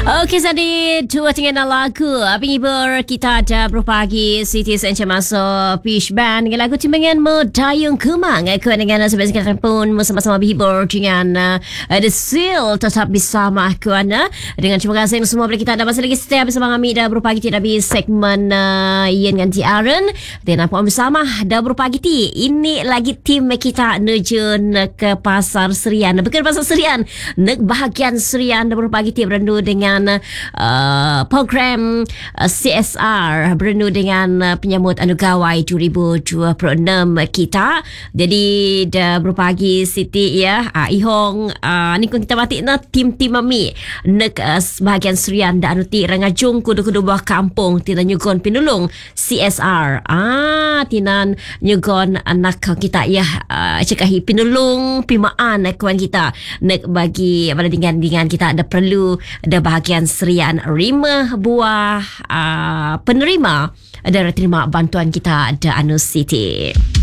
Okey, jadi dua tengah lagu penghibur kita ada berpagi Siti Sencha masuk Fish Band dengan lagu timbangan Medayung Kemang. Aku dengan sebenarnya pun sama-sama berhibur dengan The Seal. Tetap bersama aku dengan terima kasih semua kepada kita ada masih lagi setia bersama kami dah berpagi tidak habis segmen Ian dengan Aaron dan apa bersama dah berpagi ti. Ini lagi tim kita menuju ke Pasar Serian. Bukan Pasar Serian, nak bahagian Serian dah berpagi ti berendu dengan program CSR berendu dengan penyambut Gawai 2026 kita. Jadi dah berpagi Siti ya, Ihong ni kun kita batik na tim-tim mami nak bahagian Serian dah anuti rangajung kudu-kudu buah kampung tina nyugon pinulung CSR. Tinan nyugon anak kita ya, cekahi pinulung pimaan kawan kita nak bagi pada dengan kita ada perlu ada bahagian Serian 5 buah penerima ada terima bantuan kita ada Anu City.